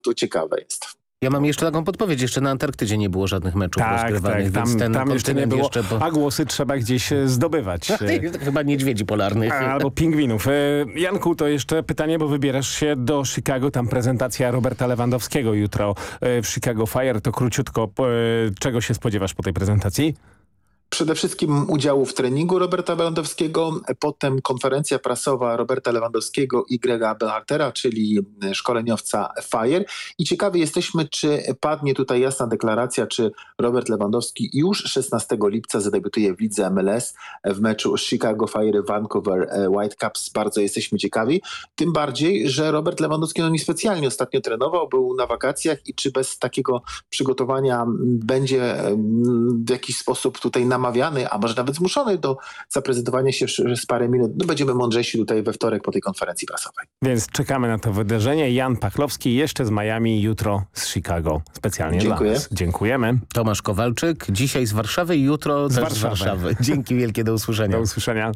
to ciekawe jest. Ja mam jeszcze taką podpowiedź. Jeszcze na Antarktydzie nie było żadnych meczów rozgrywanych. Tam jeszcze nie było, a głosy trzeba gdzieś zdobywać. Chyba niedźwiedzi polarnych. Albo pingwinów. Janku, to jeszcze pytanie, bo wybierasz się do Chicago. Tam prezentacja Roberta Lewandowskiego jutro w Chicago Fire. To króciutko, czego się spodziewasz po tej prezentacji? Przede wszystkim udziału w treningu Roberta Lewandowskiego, potem konferencja prasowa Roberta Lewandowskiego i Grega Berhaltera, czyli szkoleniowca Fire. I ciekawi jesteśmy, czy padnie tutaj jasna deklaracja, czy Robert Lewandowski już 16 lipca zadebiutuje w lidze MLS w meczu Chicago Fire Vancouver Whitecaps. Bardzo jesteśmy ciekawi. Tym bardziej, że Robert Lewandowski niespecjalnie ostatnio trenował, był na wakacjach i czy bez takiego przygotowania będzie w jakiś sposób tutaj namawiany, a może nawet zmuszony do zaprezentowania się z parę minut. No, będziemy mądrzejsi tutaj we wtorek po tej konferencji prasowej. Więc czekamy na to wydarzenie. Jan Pachlowski jeszcze z Miami, jutro z Chicago. Specjalnie dla nas. Dziękujemy. Tomasz Kowalczyk, dzisiaj z Warszawy i jutro też z Warszawy. Dzięki wielkie, do usłyszenia. Do usłyszenia.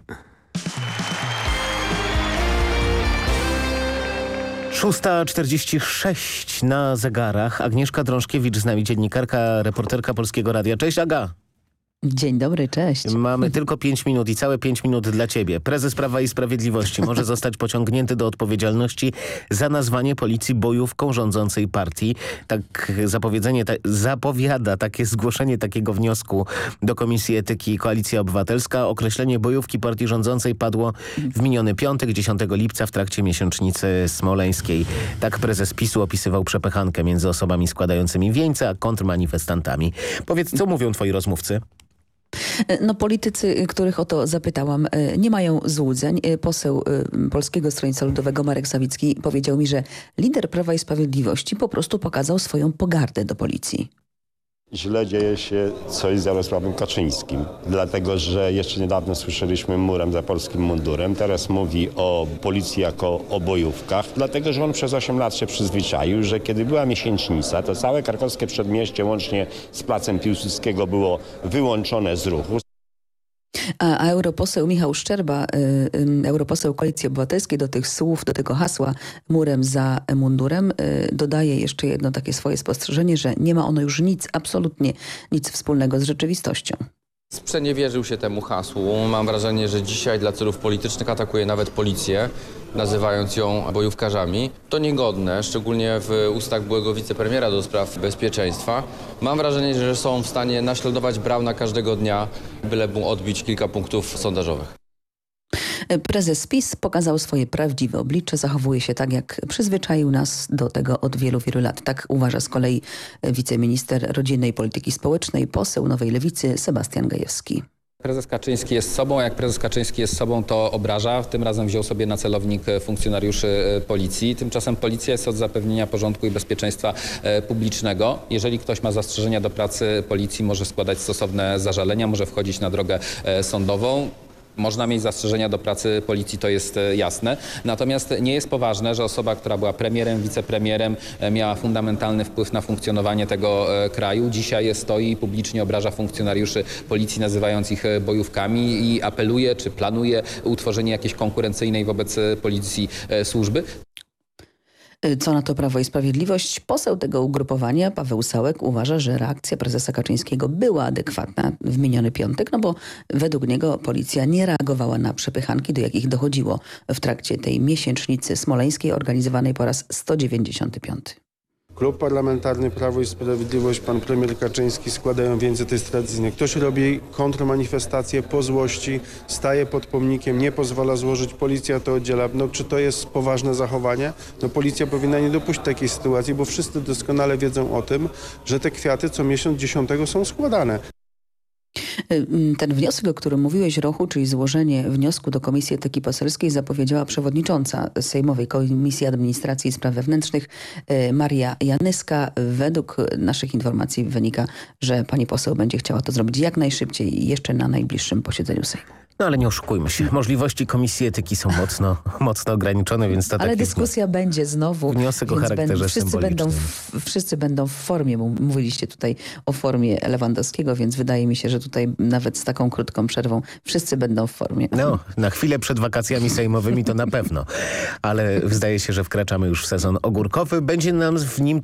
6:46 na zegarach. Agnieszka Drążkiewicz z nami, dziennikarka, reporterka Polskiego Radia. Cześć, Aga. Dzień dobry, cześć. Mamy tylko 5 minut i całe 5 minut dla ciebie. Prezes Prawa i Sprawiedliwości może zostać pociągnięty do odpowiedzialności za nazwanie policji bojówką rządzącej partii. Tak zapowiada takie zgłoszenie takiego wniosku do Komisji Etyki Koalicja Obywatelska. Określenie bojówki partii rządzącej padło w miniony piątek, 10 lipca w trakcie miesięcznicy smoleńskiej. Tak prezes PiS-u opisywał przepychankę między osobami składającymi wieńce a kontrmanifestantami. Powiedz, co mówią twoi rozmówcy? No politycy, których o to zapytałam, nie mają złudzeń. Poseł Polskiego Stronnictwa Ludowego Marek Sawicki powiedział mi, że lider Prawa i Sprawiedliwości po prostu pokazał swoją pogardę do policji. Źle dzieje się coś z Jarosławem Kaczyńskim, dlatego że jeszcze niedawno słyszeliśmy murem za polskim mundurem, teraz mówi o policji jako o bojówkach, dlatego że on przez 8 lat się przyzwyczaił, że kiedy była miesięcznica, to całe krakowskie przedmieście łącznie z placem Piłsudskiego było wyłączone z ruchu. A europoseł Michał Szczerba, europoseł Koalicji Obywatelskiej, do tych słów, do tego hasła murem za mundurem dodaje jeszcze jedno takie swoje spostrzeżenie, że nie ma ono już nic, absolutnie nic wspólnego z rzeczywistością. Sprzeniewierzył się temu hasłu. Mam wrażenie, że dzisiaj dla celów politycznych atakuje nawet policję, nazywając ją bojówkarzami. To niegodne, szczególnie w ustach byłego wicepremiera do spraw bezpieczeństwa. Mam wrażenie, że są w stanie naśladować Brauna każdego dnia, byle mu odbić kilka punktów sondażowych. Prezes PiS pokazał swoje prawdziwe oblicze, zachowuje się tak, jak przyzwyczaił nas do tego od wielu, wielu lat. Tak uważa z kolei wiceminister rodziny i polityki społecznej, poseł Nowej Lewicy Sebastian Gajewski. Prezes Kaczyński jest sobą, jak prezes Kaczyński jest sobą, to obraża. Tym razem wziął sobie na celownik funkcjonariuszy policji. Tymczasem policja jest od zapewnienia porządku i bezpieczeństwa publicznego. Jeżeli ktoś ma zastrzeżenia do pracy policji, może składać stosowne zażalenia, może wchodzić na drogę sądową. Można mieć zastrzeżenia do pracy policji, to jest jasne. Natomiast nie jest poważne, że osoba, która była premierem, wicepremierem, miała fundamentalny wpływ na funkcjonowanie tego kraju. Dzisiaj stoi i publicznie obraża funkcjonariuszy policji, nazywając ich bojówkami i apeluje, czy planuje utworzenie jakiejś konkurencyjnej wobec policji służby. Co na to Prawo i Sprawiedliwość? Poseł tego ugrupowania, Paweł Sałek, uważa, że reakcja prezesa Kaczyńskiego była adekwatna w miniony piątek, no bo według niego policja nie reagowała na przepychanki, do jakich dochodziło w trakcie tej miesięcznicy smoleńskiej organizowanej po raz 195. Klub Parlamentarny Prawo i Sprawiedliwość, pan premier Kaczyński składają wieńce, to jest tradycyjne. Ktoś robi kontrmanifestację po złości, staje pod pomnikiem, nie pozwala złożyć, policja to oddziela. No, czy to jest poważne zachowanie? No, policja powinna nie dopuścić takiej sytuacji, bo wszyscy doskonale wiedzą o tym, że te kwiaty co miesiąc 10 są składane. Ten wniosek, o którym mówiłeś, Rochu, czyli złożenie wniosku do Komisji Etyki Poselskiej, zapowiedziała przewodnicząca Sejmowej Komisji Administracji i Spraw Wewnętrznych Maria Janyska. Według naszych informacji wynika, że pani poseł będzie chciała to zrobić jak najszybciej i jeszcze na najbliższym posiedzeniu Sejmu. No ale nie oszukujmy się. Możliwości Komisji Etyki są mocno ograniczone, więc to Ale tak dyskusja będzie znowu. Wniosek o więc charakterze symbolicznym. Wszyscy będą w formie. Mówiliście tutaj o formie Lewandowskiego, więc wydaje mi się, że tutaj nawet z taką krótką przerwą wszyscy będą w formie. No, na chwilę przed wakacjami sejmowymi to na pewno. Ale zdaje się, że wkraczamy już w sezon ogórkowy. Będzie nam w nim